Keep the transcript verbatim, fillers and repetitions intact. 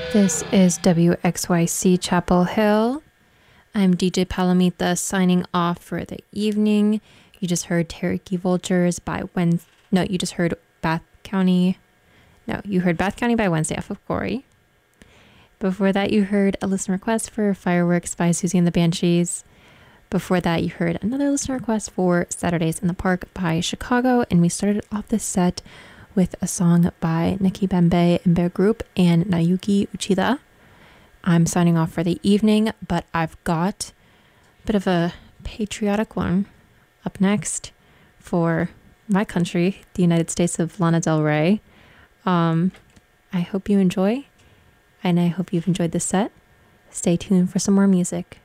This is W X Y C Chapel Hill. I'm D J Palomita signing off for the evening. You just heard Cherokee Vultures by Wednesday. No, you just heard Bath County. No, you heard Bath County by Wednesday off of Corey. Before that, you heard a listener request for Fireworks by Susie and the Banshees. Before that, you heard another listener request for Saturdays in the Park by Chicago. And we started off the set with a song by Nikki Bembe and Bear Group and Nayuki Uchida. I'm signing off for the evening, but I've got a bit of a patriotic one up next for my country, the United States of Lana Del Rey. Um, I hope you enjoy, and I hope you've enjoyed this set. Stay tuned for some more music.